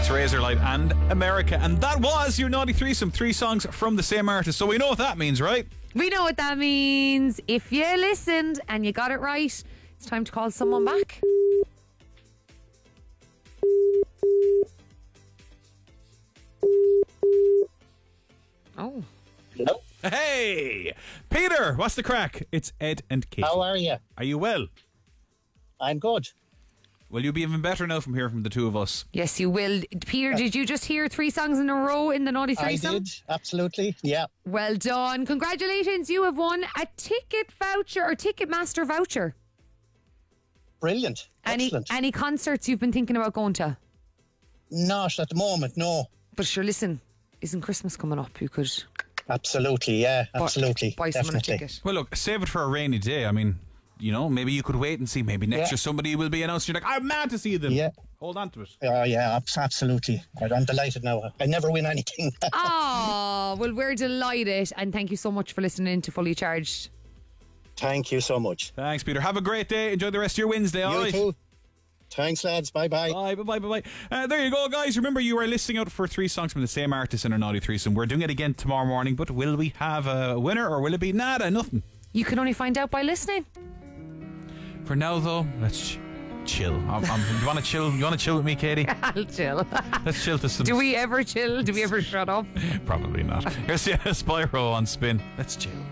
That's Razorlight and America. And that was your Naughty Threesome. 3 songs from the same artist. So we know what that means, right? We know what that means. If you listened and you got it right, it's time to call someone back. Oh. Hello? Hey! Peter, what's the crack? It's Ed and Kate. How are you? Are you well? I'm good. Will you be even better now from hearing from the two of us? Yes, you will. Peter, did you just hear 3 songs in a row in the Naughty I Threesome? did, absolutely, yeah. Well done. Congratulations. You have won a ticket voucher or Ticketmaster voucher. Brilliant, excellent. Any concerts you've been thinking about going to? Not at the moment, no. But sure, listen, isn't Christmas coming up? You could Absolutely, yeah, absolutely, buy someone a definitely. ticket. Well, look, save it for a rainy day. I mean, you know, maybe you could wait and see. Maybe next Yeah. year somebody will be announced. You're like, I'm mad to see them. Yeah. Hold on to it. Oh, yeah, absolutely. I'm delighted now. I never win anything. Oh, well, we're delighted. And thank you so much for listening to Fully Charged. Thank you so much. Thanks, Peter. Have a great day. Enjoy the rest of your Wednesday, all You right? too. Thanks, lads. Bye-bye. Bye. There you go, guys. Remember, you are listening out for 3 songs from the same artist in our Naughty Threesome. We're doing it again tomorrow morning, but will we have a winner or will it be nada, nothing? You can only find out by listening. For now, though, let's chill. You want to chill? You want to chill with me, Katie? I'll chill. Let's chill to some... Do we ever chill? Do we ever shut up? Probably not. Here's Spyro on Spin. Let's chill.